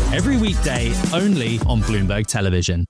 Every weekday, only on Bloomberg Television.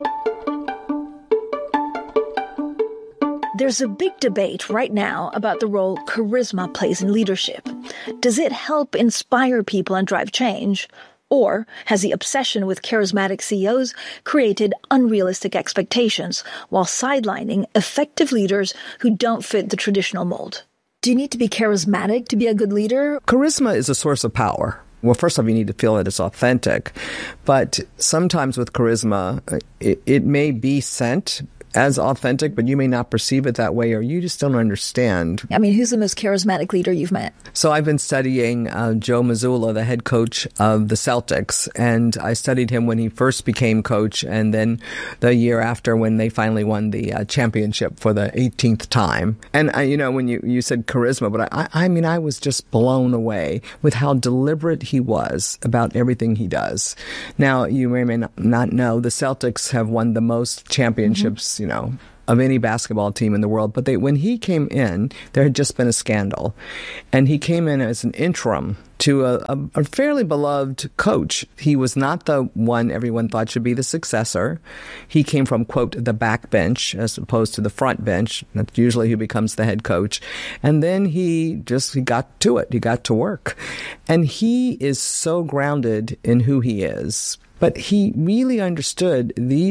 There's a big debate right now about the role charisma plays in leadership. Does it help inspire people and drive change? Or has the obsession with charismatic CEOs created unrealistic expectations while sidelining effective leaders who don't fit the traditional mold? Do you need to be charismatic to be a good leader? Charisma is a source of power. Well, first off, you need to feel that it's authentic. But sometimes with charisma, it may be sent as authentic, but you may not perceive it that way, or you just don't understand. I mean, who's the most charismatic leader you've met? So I've been studying Joe Mazzulla, the head coach of the Celtics, and I studied him when he first became coach, and then the year after when they finally won the championship for the 18th time. And when you said charisma, but I was just blown away with how deliberate he was about everything he does. Now, you may not know, the Celtics have won the most championships, of any basketball team in the world. But when he came in, there had just been a scandal. And he came in as an interim to a fairly beloved coach. He was not the one everyone thought should be the successor. He came from, quote, the back bench as opposed to the front bench. That's usually who becomes the head coach. And then he got to it. He got to work. And he is so grounded in who he is. But he really understood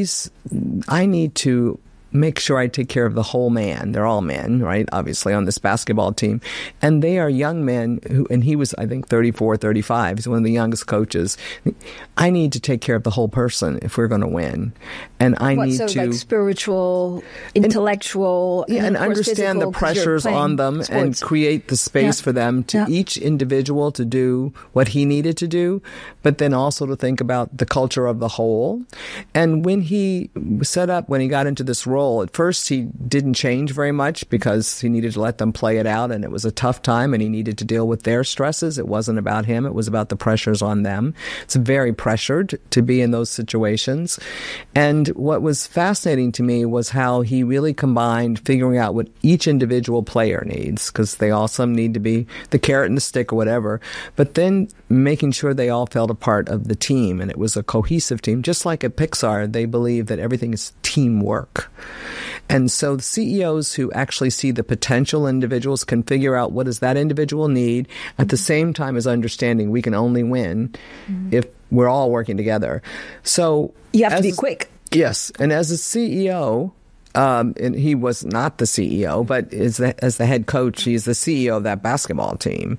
I need to make sure I take care of the whole man. They're all men, right? Obviously on this basketball team. And they are young men and he was, I think, 34, 35. He's one of the youngest coaches. I need to take care of the whole person if we're going to win. And like spiritual, intellectual, and understand the pressures on them and create the space for them to each individual to do what he needed to do, but then also to think about the culture of the whole. And when he got into this role, at first, he didn't change very much because he needed to let them play it out, and it was a tough time, and he needed to deal with their stresses. It wasn't about him. It was about the pressures on them. It's very pressured to be in those situations. And what was fascinating to me was how he really combined figuring out what each individual player needs, because they all some need to be the carrot and the stick or whatever, but then making sure they all felt a part of the team, and it was a cohesive team. Just like at Pixar, they believe that everything is teamwork. And so the CEOs who actually see the potential individuals can figure out what does that individual need at the same time as understanding we can only win if we're all working together. So you have to be quick. Yes. And as a CEO, and he was not the CEO, but as the head coach, he's the CEO of that basketball team.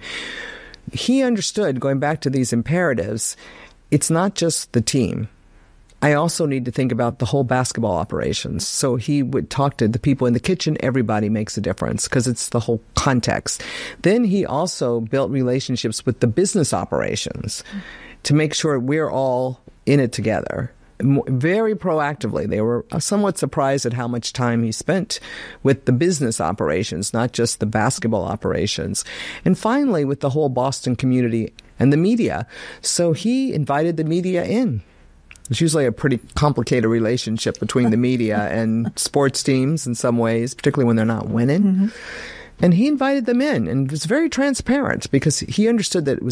He understood, going back to these imperatives, it's not just the team. I also need to think about the whole basketball operations. So he would talk to the people in the kitchen. Everybody makes a difference because it's the whole context. Then he also built relationships with the business operations to make sure we're all in it together. Very proactively. They were somewhat surprised at how much time he spent with the business operations, not just the basketball operations. And finally, with the whole Boston community and the media. So he invited the media in. It's usually a pretty complicated relationship between the media and sports teams in some ways, particularly when they're not winning. And he invited them in and was very transparent because he understood that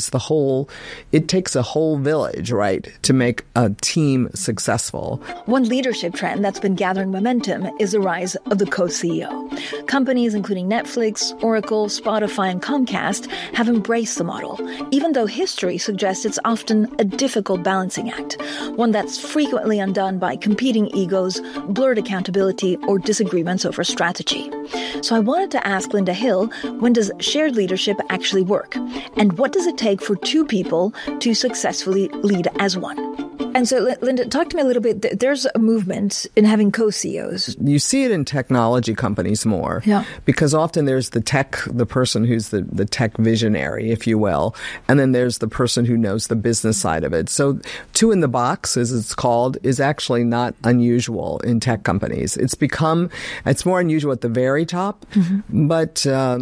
it takes a whole village, right, to make a team successful. One leadership trend that's been gathering momentum is the rise of the co-CEO. Companies including Netflix, Oracle, Spotify, and Comcast have embraced the model, even though history suggests it's often a difficult balancing act, one that's frequently undone by competing egos, blurred accountability, or disagreements over strategy. So I wanted to ask Linda Hill, when does shared leadership actually work? And what does it take for two people to successfully lead as one? And so, Linda, talk to me a little bit. There's a movement in having co-CEOs. You see it in technology companies more. Yeah. Because often there's the person who's the tech visionary, if you will. And then there's the person who knows the business side of it. So two in the box, as it's called, is actually not unusual in tech companies. It's more unusual at the very top, but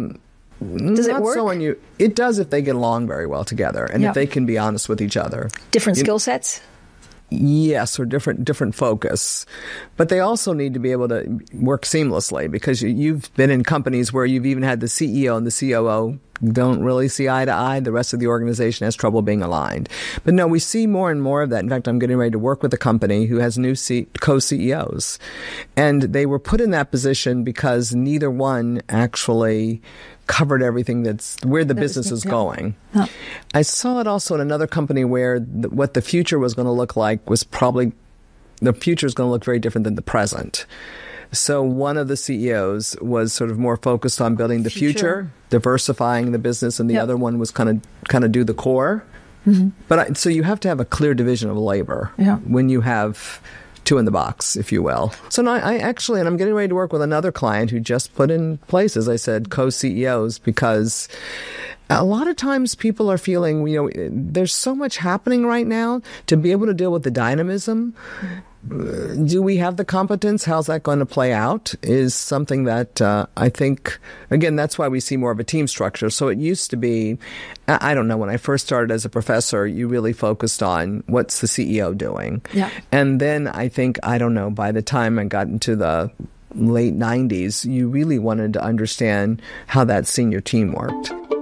does it work? It does if they get along very well together and if they can be honest with each other. Different skill sets? Yes, or different focus. But they also need to be able to work seamlessly because you've been in companies where you've even had the CEO and the COO don't really see eye to eye. The rest of the organization has trouble being aligned. But no, we see more and more of that. In fact, I'm getting ready to work with a company who has new co-CEOs. And they were put in that position because neither one actually covered everything that's where the business is going. Yeah. I saw it also in another company where what the future was going to look like was probably, the future is going to look very different than the present. So one of the CEOs was sort of more focused on building the future, diversifying the business, and the other one was kind of do the core. Mm-hmm. But so you have to have a clear division of labor when you have two in the box, if you will. So now I actually, and I'm getting ready to work with another client who just put in place, as I said, co-CEOs, because a lot of times people are feeling, there's so much happening right now to be able to deal with the dynamism. Do we have the competence? How's that going to play out is something that I think, again, that's why we see more of a team structure. So it used to be, I don't know, when I first started as a professor, you really focused on what's the CEO doing. Yeah. And then I think, I don't know, by the time I got into the late 90s, you really wanted to understand how that senior team worked.